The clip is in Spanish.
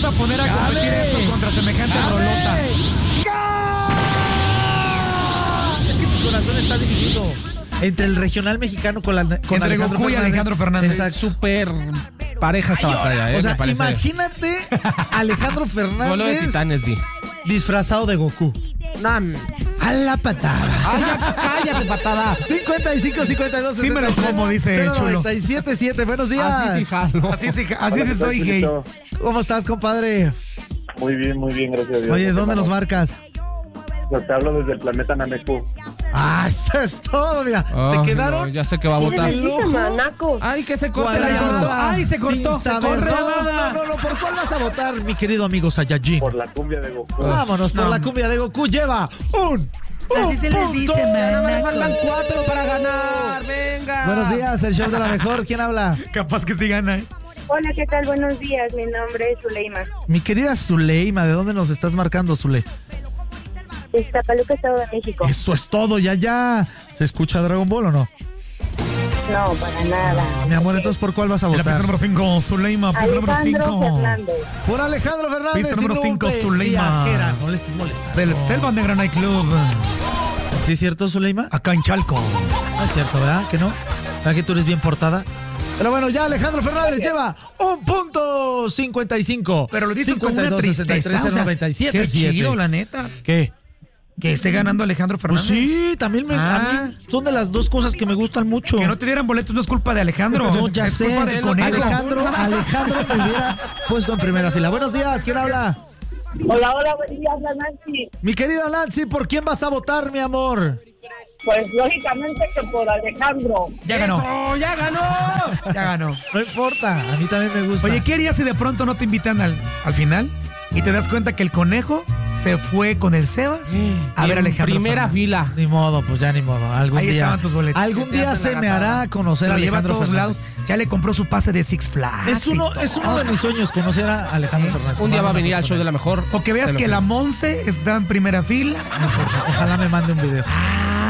vas a poner a competir eso contra semejante rolota? Es que mi corazón está dividido entre el regional mexicano con entre Goku y Alejandro Fernández. Exacto. Súper pareja esta batalla, O sea, imagínate Alejandro Fernández. Duelo de titanes, di. Disfrazado de Goku. A la patada. Cállate, patada. 55, 52, Sí me lo como, dice el chulo. 97.7. Buenos días. Así sí jalo. Así sí soy gay. ¿Cómo estás, compadre? Muy bien, gracias a Dios. Oye, ¿dónde nos marcas? Te hablo desde el planeta Nameku. Eso es todo, mira. Se quedaron. No, ya sé que va a votar. Ay, que se corta la llamada. Ay, se cortó. Sin saber. No, ¿por cuál vas a votar, mi querido amigo Saiyajin? Por la cumbia de Goku. Vámonos, por la cumbia de Goku. Lleva Así se les dice, Nada más man. faltan 4 para ganar. Venga. Buenos días, el show de la mejor. ¿Quién habla? Capaz que sí gana, ¿eh? Hola, ¿qué tal? Buenos días. Mi nombre es Zuleima. Mi querida Zuleima, ¿de dónde nos estás marcando, Zule? De Iztapaluca, Estado de México. Eso es todo, ya. ¿Se escucha Dragon Ball o no? No, para nada. Mi amor, entonces, ¿por cuál vas a En la pista votar? número 5, Zuleima. Pista número Alejandro 5. Fernández. Por Alejandro Fernández. Pista número sin 5, nombre, Zuleima. viajera. No le estés molestando. Del Selva Negra Night Club. ¿Sí es cierto, Zuleima? Acá en Chalco. No es cierto, ¿verdad? ¿Que no? ¿Verdad que tú eres bien portada? Pero bueno, ya Alejandro Fernández lleva un punto 55. Pero lo dices con una 52, tristeza. 63, O sea, 97, qué 7. chido, la neta. ¿Qué? Que esté ganando Alejandro Pues Fernández. sí, también a mí son de las dos cosas que me gustan mucho. Que no te dieran boletos no es culpa de Alejandro. No, ya es sé. culpa del conejo. Alejandro me hubiera puesto en primera fila. Buenos días, ¿quién habla? Hola, buenos días, Nancy. Mi querida Nancy, ¿por quién vas a votar, mi amor? Pues lógicamente que por Alejandro. Ya ganó. ¡Eso, ya ganó! Ya ganó. No importa, a mí también me gusta. Oye, ¿qué harías si de pronto no te invitan al final? Y te das cuenta que el conejo se fue con el Sebas a ver a Alejandro Primera Fernández. fila. Ni modo, pues ya ni modo. Algún Ahí día, estaban tus boletos. Algún Te día hacen se la me gatada. hará conocer Se a lo lleva a Alejandro todos Fernández. lados. Ya le compró su pase de Six Flags. Es uno de mis sueños conocer a Alejandro Fernández. Un día va a Tomarme venir una al foto show de con la mejor. O que veas Te lo que juro. la Monse está en primera fila. él. No importa, ojalá me mande un video.